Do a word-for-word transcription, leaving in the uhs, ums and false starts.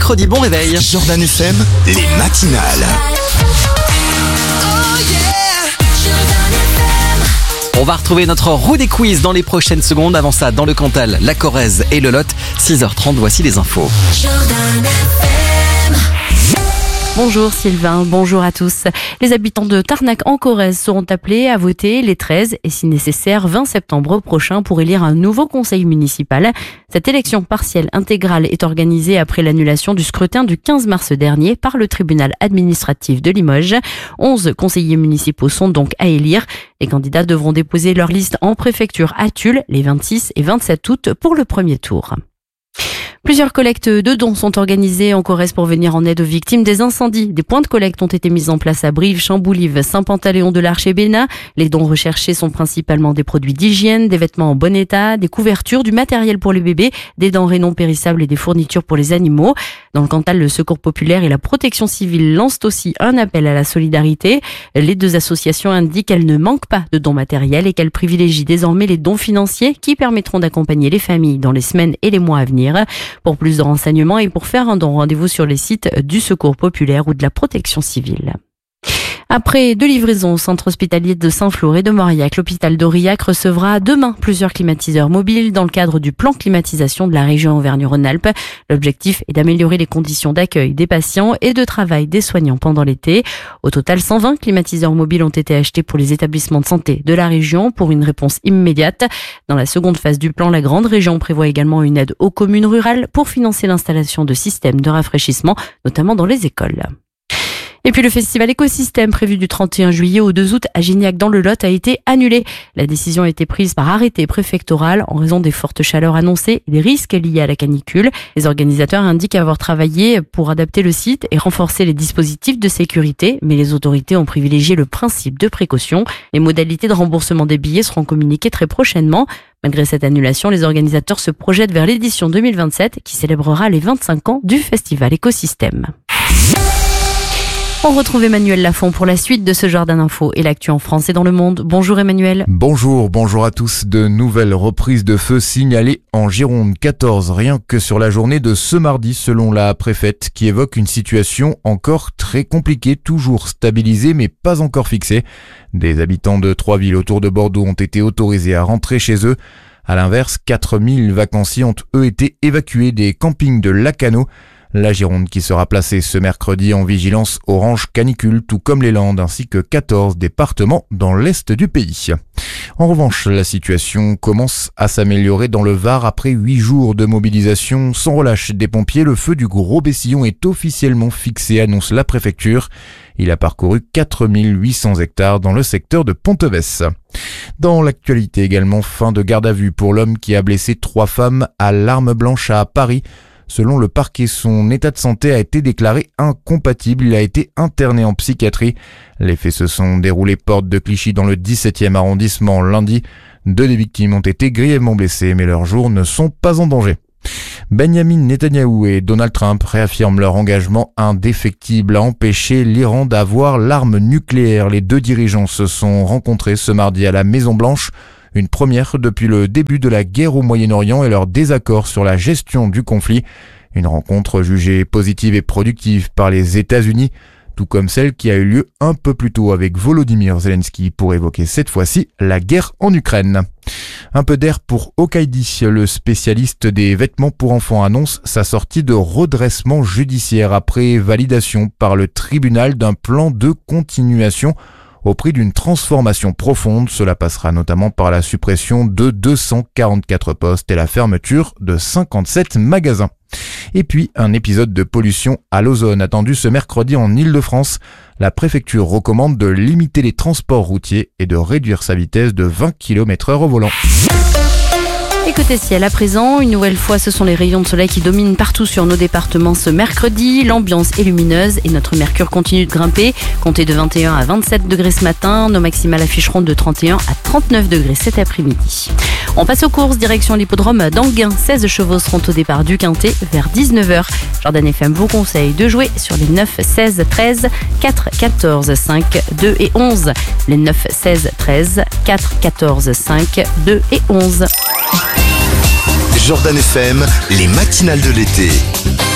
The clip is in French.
mercredi, bon réveil. Jordan F M, les matinales. On va retrouver notre roue des quiz dans les prochaines secondes. Avant ça, dans le Cantal, la Corrèze et le Lot, six heures trente, voici les infos. Bonjour Sylvain, bonjour à tous. Les habitants de Tarnac en Corrèze seront appelés à voter les treize et si nécessaire vingt septembre prochain pour élire un nouveau conseil municipal. Cette élection partielle intégrale est organisée après l'annulation du scrutin du quinze mars dernier par le tribunal administratif de Limoges. onze conseillers municipaux sont donc à élire. Les candidats devront déposer leur liste en préfecture à Tulle les vingt-six et vingt-sept août pour le premier tour. Plusieurs collectes de dons sont organisées en Corrèze pour venir en aide aux victimes des incendies. Des points de collecte ont été mis en place à Brive, Chamboulive, Saint-Pantaléon de l'Arche et Bénat. Les dons recherchés sont principalement des produits d'hygiène, des vêtements en bon état, des couvertures, du matériel pour les bébés, des denrées non périssables et des fournitures pour les animaux. Dans le Cantal, le Secours populaire et la Protection civile lancent aussi un appel à la solidarité. Les deux associations indiquent qu'elles ne manquent pas de dons matériels et qu'elles privilégient désormais les dons financiers qui permettront d'accompagner les familles dans les semaines et les mois à venir. Pour plus de renseignements et pour faire un don, rendez-vous sur les sites du Secours populaire ou de la Protection civile. Après deux livraisons au centre hospitalier de Saint-Flour et de Mauriac, l'hôpital d'Aurillac recevra demain plusieurs climatiseurs mobiles dans le cadre du plan climatisation de la région Auvergne-Rhône-Alpes. L'objectif est d'améliorer les conditions d'accueil des patients et de travail des soignants pendant l'été. Au total, cent vingt climatiseurs mobiles ont été achetés pour les établissements de santé de la région pour une réponse immédiate. Dans la seconde phase du plan, la grande région prévoit également une aide aux communes rurales pour financer l'installation de systèmes de rafraîchissement, notamment dans les écoles. Et puis le festival Écosystème prévu du trente et un juillet au deux août à Gignac dans le Lot a été annulé. La décision a été prise par arrêté préfectoral en raison des fortes chaleurs annoncées et des risques liés à la canicule. Les organisateurs indiquent avoir travaillé pour adapter le site et renforcer les dispositifs de sécurité, mais les autorités ont privilégié le principe de précaution. Les modalités de remboursement des billets seront communiquées très prochainement. Malgré cette annulation, les organisateurs se projettent vers l'édition deux mille vingt-sept qui célébrera les vingt-cinq ans du festival Écosystème. On retrouve Emmanuel Lafont pour la suite de ce Jordan Info et l'actu en France et dans le monde. Bonjour Emmanuel. Bonjour, bonjour à tous. De nouvelles reprises de feu signalées en Gironde, quatorze rien que sur la journée de ce mardi selon la préfète qui évoque une situation encore très compliquée, toujours stabilisée mais pas encore fixée. Des habitants de trois villes autour de Bordeaux ont été autorisés à rentrer chez eux. À l'inverse, quatre mille vacanciers ont eux été évacués des campings de Lacanau. La Gironde qui sera placée ce mercredi en vigilance orange canicule, tout comme les Landes, ainsi que quatorze départements dans l'est du pays. En revanche, la situation commence à s'améliorer dans le Var après huit jours de mobilisation sans relâche des pompiers. Le feu du Gros Bessillon est officiellement fixé, annonce la préfecture. Il a parcouru quatre mille huit cents hectares dans le secteur de Ponteves. Dans l'actualité également, fin de garde à vue pour l'homme qui a blessé trois femmes à l'arme blanche à Paris. Selon le parquet, son état de santé a été déclaré incompatible. Il a été interné en psychiatrie. Les faits se sont déroulés porte de Clichy dans le dix-septième arrondissement lundi. Deux des victimes ont été grièvement blessées, mais leurs jours ne sont pas en danger. Benjamin Netanyahou et Donald Trump réaffirment leur engagement indéfectible à empêcher l'Iran d'avoir l'arme nucléaire. Les deux dirigeants se sont rencontrés ce mardi à la Maison-Blanche. Une première depuis le début de la guerre au Moyen-Orient et leur désaccord sur la gestion du conflit. Une rencontre jugée positive et productive par les États-Unis, tout comme celle qui a eu lieu un peu plus tôt avec Volodymyr Zelensky pour évoquer cette fois-ci la guerre en Ukraine. Un peu d'air pour Okaidi, le spécialiste des vêtements pour enfants annonce sa sortie de redressement judiciaire après validation par le tribunal d'un plan de continuation au prix d'une transformation profonde. Cela passera notamment par la suppression de deux cent quarante-quatre postes et la fermeture de cinquante-sept magasins. Et puis, un épisode de pollution à l'ozone attendu ce mercredi en Île-de-France. La préfecture recommande de limiter les transports routiers et de réduire sa vitesse de vingt kilomètres heure au volant. Et côté ciel, à présent, une nouvelle fois, ce sont les rayons de soleil qui dominent partout sur nos départements ce mercredi. L'ambiance est lumineuse et notre mercure continue de grimper. Comptez de vingt et un à vingt-sept degrés ce matin. Nos maximales afficheront de trente et un à trente-neuf degrés cet après-midi. On passe aux courses, direction l'hippodrome d'Anguin. seize chevaux seront au départ du Quintet vers dix-neuf heures. Jordan F M vous conseille de jouer sur les neuf, seize, treize, quatre, quatorze, cinq, deux et onze. Les neuf, seize, treize, quatre, quatorze, cinq, deux et onze. Jordan F M, les matinales de l'été.